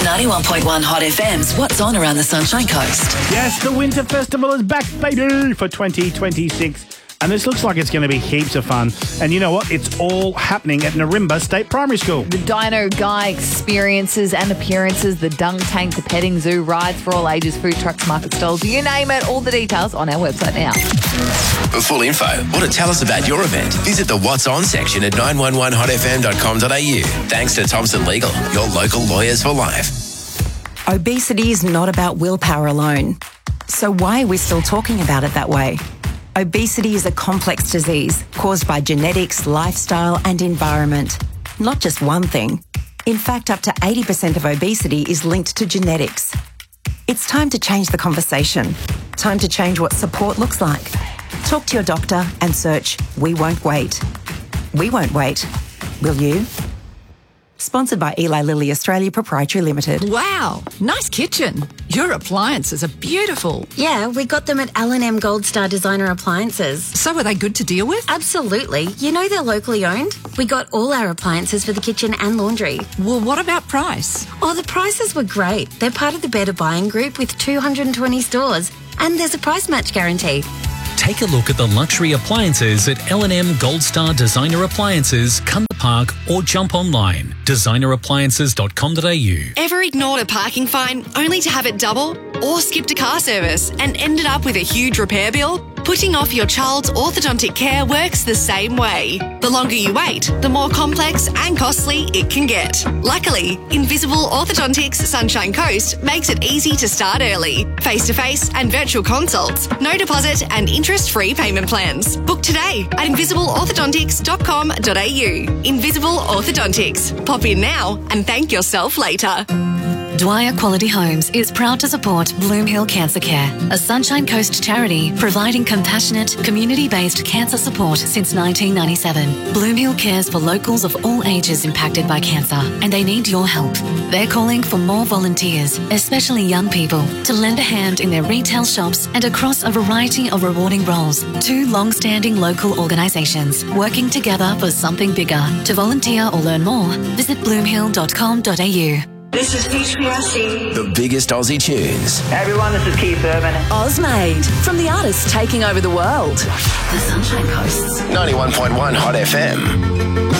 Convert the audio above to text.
91.1 Hot FM's What's On Around the Sunshine Coast. Yes, the Winter Festival is back, baby, for 2026. And this looks like it's going to be heaps of fun. And you know what? It's all happening at Narimba State Primary School. The Dino Guy experiences and appearances, the Dung Tank, the petting zoo, rides for all ages, food trucks, market stalls, you name it. All the details on our website now. For full info or to tell us about your event, visit the What's On section at 911hotfm.com.au. Thanks to Thompson Legal, your local lawyers for life. Obesity is not about willpower alone. So why are we still talking about it that way? Obesity is a complex disease caused by genetics, lifestyle and environment. Not just one thing. In fact, up to 80% of obesity is linked to genetics. It's time to change the conversation. Time to change what support looks like. Talk to your doctor and search We Won't Wait. We won't wait. Will you? Sponsored by Eli Lilly Australia Proprietary Limited. Wow, nice kitchen. Your appliances are beautiful. Yeah, we got them at L&M Gold Star Designer Appliances. So are they good to deal with? Absolutely. You know they're locally owned. We got all our appliances for the kitchen and laundry. Well, what about price? Oh, the prices were great. They're part of the Better Buying Group with 220 stores. And there's a price match guarantee. Take a look at the luxury appliances at L&M Gold Star Designer Appliances, Cunningham Park, or jump online. designerappliances.com.au. Ever ignored a parking fine only to have it double? Or skipped a car service and ended up with a huge repair bill? Putting off your child's orthodontic care works the same way. The longer you wait, the more complex and costly it can get. Luckily, Invisible Orthodontics Sunshine Coast makes it easy to start early. Face-to-face and virtual consults, no deposit and interest-free payment plans. Book today at invisibleorthodontics.com.au. Invisible Orthodontics. Pop in now and thank yourself later. Dwyer Quality Homes is proud to support Bloomhill Cancer Care, a Sunshine Coast charity providing compassionate, community-based cancer support since 1997. Bloomhill cares for locals of all ages impacted by cancer, and they need your help. They're calling for more volunteers, especially young people, to lend a hand in their retail shops and across a variety of rewarding roles. Two long-standing local organisations working together for something bigger. To volunteer or learn more, visit bloomhill.com.au. This is HPRC. The biggest Aussie tunes. Hey everyone, this is Keith Urban. Ozmade, from the artists taking over the world. The Sunshine Coast. 91.1 Hot FM.